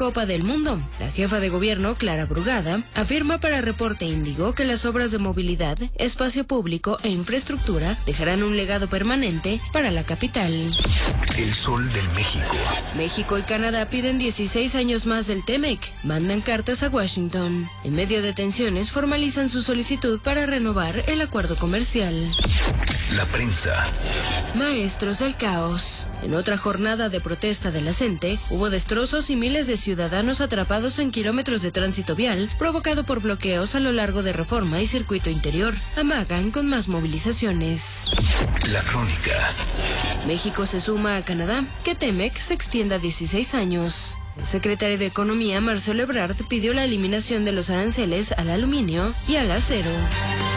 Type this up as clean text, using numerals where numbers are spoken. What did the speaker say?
Copa del Mundo. La jefa de gobierno, Clara Brugada, afirma para Reporte Índigo que las obras de movilidad, espacio público e infraestructura dejarán un legado permanente para la capital. El Sol de México. México y Canadá piden 16 años más del TEMEC. Mandan cartas a Washington. En medio de tensiones, formalizan su solicitud para renovar el acuerdo comercial. La prensa. Maestros del caos. En otra jornada de protesta de la CENTE, hubo destrozos y miles de ciudadanos atrapados en kilómetros de tránsito vial, provocado por bloqueos a lo largo de Reforma y Circuito Interior. Amagan con más movilizaciones. La crónica. México se suma a Canadá, que TEMEC se extienda a 16 años. El secretario de Economía, Marcelo Ebrard, pidió la eliminación de los aranceles al aluminio y al acero.